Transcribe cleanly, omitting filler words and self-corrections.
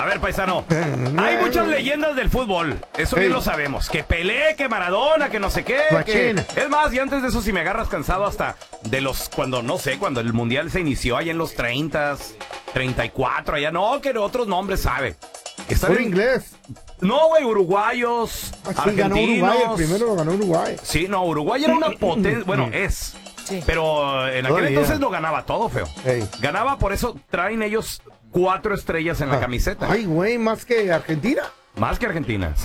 A ver, paisano, hay muchas leyendas del fútbol, eso bien lo sabemos. Que Pelé, que Maradona, que no sé qué. Es más, y antes de eso, si me agarras cansado hasta de los, cuando el Mundial se inició allá en los 34, allá no, que otros nombres sabe. ¿Por inglés? No, güey, uruguayos, argentinos. Ganó Uruguay, el primero lo ganó Uruguay. Sí, no, Uruguay era una potencia, bueno, es. Sí. Pero en aquel entonces lo ganaba todo, feo. Ganaba, por eso traen ellos 4 estrellas en la camiseta. Ay, güey, ¿más que Argentina? Más que Argentina.